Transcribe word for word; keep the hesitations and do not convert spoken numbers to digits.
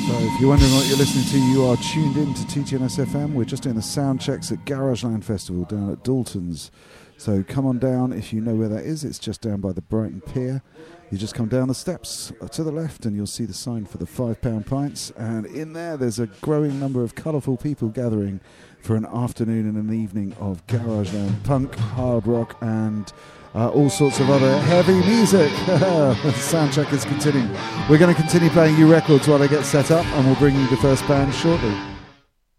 If you're wondering what you're listening to, you are tuned in to T G N S F M. We're just doing the sound checks at Garageland Festival down at Dalton's. So come on down if you know where that is. It's just down by the Brighton Pier. You just come down the steps to the left and you'll see the sign for the five pound pints. And in there, there's a growing number of colourful people gathering for an afternoon and an evening of Garageland punk, hard rock and Uh, all sorts of other heavy music. The sound check is continuing. We're going to continue playing you records while I get set up, and we'll bring you the first band shortly.